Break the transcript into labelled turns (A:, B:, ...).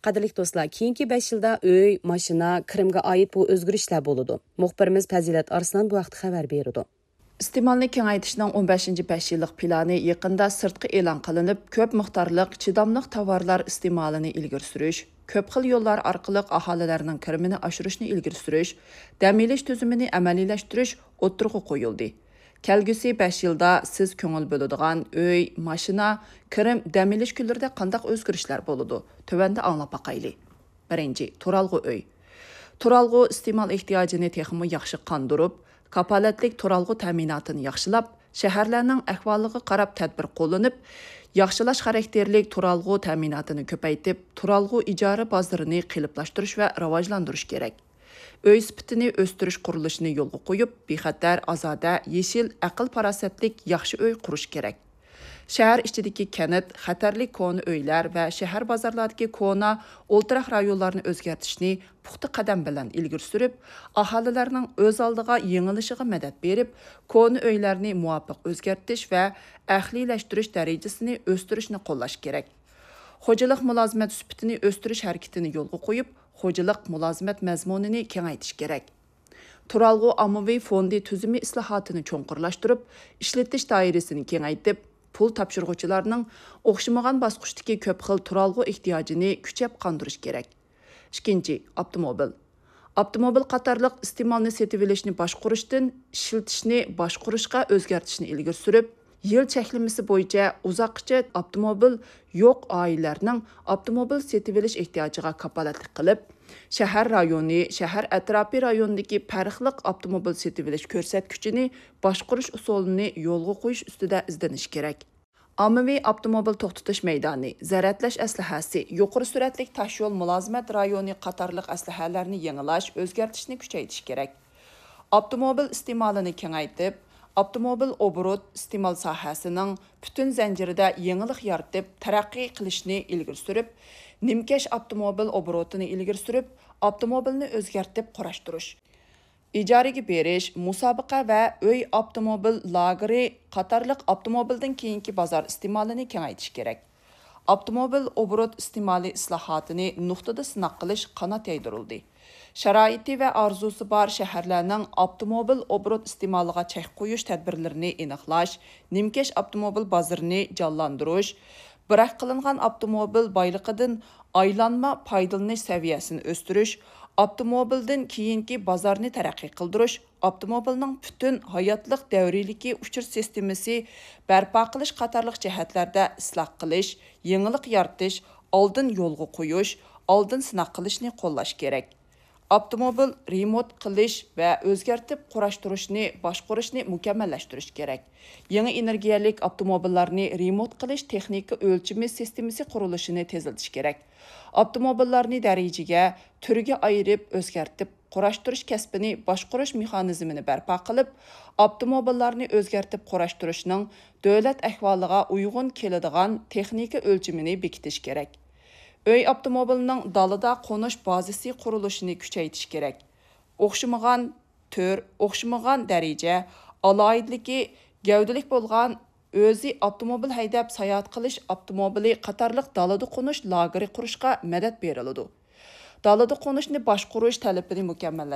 A: Qadirlik do'stlar, keyingi 5 yilda uy, mashina, kirimga oid bu o'zgarishlar bo'ladi. Muxbirimiz Fazilat Arslan bu vaqt xabar berdi.
B: İste'molni kengaytirishning 15-5 yillik plani yaqinda sirtqi e'lon qilinib, ko'p miqdorliq chidamliq tovarlar iste'molini ilgari surish, ko'p xil yo'llar orqali aholilarning kirimini oshirishni ilgari surish, dam olish tuzumini amaliylashtirish o'tirg'i qo'yildi. Kelgusi 5 yilda siz ko'ngil bo'ladigan uy, mashina, kirim, dam olish kunlarida qanday o'zgarishlar bo'ladi? Tövanda anglab baqayli. Birinchi, turalg'u uy. Turalg'u iste'mol ehtiyojini texmi yaxshi qondirib, kapolatlik turalg'u ta'minotini yaxshilab, shaharlarning ahvoliga qarab tadbir qo'llanib, yaxshilash xarakterlik turalg'u ta'minotini ko'paytib, turalg'u ijara bozorini qiliblashtirish va rivojlantirish kerak. Uy sifatini o'stirish qurilishini yo'lga qo'yib, bexatar, ozoda, yeshil, aql-farosatlik yaxshi uy qurish kerak. Shahar ichidagi kanat, xatarli kona uylar va shahar bozorlaridagi kona o'ltiraq rayonlarni o'zgartishni puxta qadam bilan ilgari surib, aholilarning o'z oldiga yangilishiga madad berib, kona uylarni muvofiq o'zgartish va ahliylashtirish darajasini o'stirishni qo'llash kerak. Xo'jalik mulozimat sifatini o'stirish harakatini yo'lga qo'yib, xo'jalik mulozimat mazmunini kengaytirish kerak. Turalg'u ommaviy fondi tuzumi islohotini cho'nqurlashtirib, ishlatish doirasini kengaytib, pul topshiruvchilarning o'xshamagan bosqichdagi ko'p xil turalg'u ehtiyojini kuchab qondirish kerak. Ikkinchi, avtomobil. Avtomobil qatorliq iste'molni setib olishni boshqarishdan ishlatishni boshqarishga o'zgartishni ilgari surib, yil cheklamasi bo'yicha uzoqcha avtomobil yo'q oilalarning avtomobil setib olish ehtiyojiga kapolatlik qilib, shahar rayoni, shahar atrofi rayonidagi farqli avtomobil setib olish ko'rsatkichini boshqarish usulini yo'lga qo'yish ustida izlanish kerak. Ommaviy avtomobil to'xtatish maydoni, zaratlash aslahasi, yuqori sur'atli tashyo'l mulozimat rayoni qatorliq aslahalarni yangilash, o'zgartishni kuchaytirish kerak. Avtomobil iste'molini kengaytib, avtomobil obrot iste'mol sohasining butun zanjirida yangilik yaratib, taraqqiy qilishni ilgari surib, nimkash avtomobil obrotini ilgari surib, avtomobilni o'zgartib qurashtirish. Ijaraga berish, musobaqa va uy avtomobil lageri qatorliq avtomobildan keyingi bozor iste'molini kengaytirish kerak. Avtomobil obrot iste'moli islohotini nuqtada sinoq qilish qanot yaydirildi. Sharoiti va orzusi bor shaharlarning avtomobil obrot iste'moliga chek qo'yish tadbirlarini aniqlash, nimkash avtomobil bozorini jonlantirish, biroq qilingan avtomobil boyligidan aylanma foydalanish saviyasini o'stirish, avtomobildan keyingi bozorni taraqqiy qildirish, avtomobilning butun hayotlik davriylikki uchish sistemasi barpo qilish qatorliq jihatlarda isloh qilish, yangilik yaratish, oldin yo'lga qo'yish, oldin sinoq qilishni qo'llash kerak. Avtomobil remont qilish va o'zgartib qurashtirishni, boshqarishni mukammallashtirish kerak. Yangi energiyalik avtomobillarni remont qilish texnika o'lchimi sistemasi qurilishini tezlatish kerak. Avtomobillarni darajaga, turiga ayirib, o'zgartib qurashtirish kasbini boshqarish mexanizmini barpo qilib, avtomobillarni o'zgartib qurashtirishning davlat ahvoliga uyg'un keladigan texnika o'lchimini bekitish kerak. Uy avtomobilining dalida qo'nish bazasi qurilishini kuchaytirish kerak. O'xshamagan tür, o'xshamagan daraja, alohidligi, gavdalik bo'lgan o'zi avtomobil haydab sayohat qilish avtomobili qatorliq dalada qo'nish lageri qurishga madad beriladi. Dalada qo'nishni boshqarish talabini mukammallash